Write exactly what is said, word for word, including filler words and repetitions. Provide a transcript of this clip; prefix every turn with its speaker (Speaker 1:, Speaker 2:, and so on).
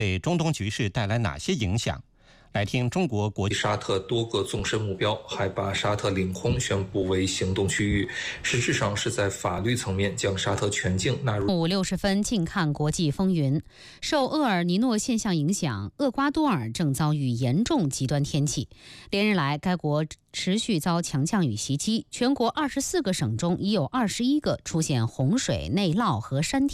Speaker 1: 给中东局势带来哪些影响？来听中国国际
Speaker 2: 沙特多个纵深目标，还把沙特领空宣布为行动区域，实质上是在法律层面将沙特全境纳入。
Speaker 3: 五六十分，近看国际风云。受厄尔尼诺现象影响，厄瓜多尔正遭遇严重极端天气。连日来，该国持续遭强降雨袭击，全国二十四个省中已有二十一个出现洪水、内涝和山体。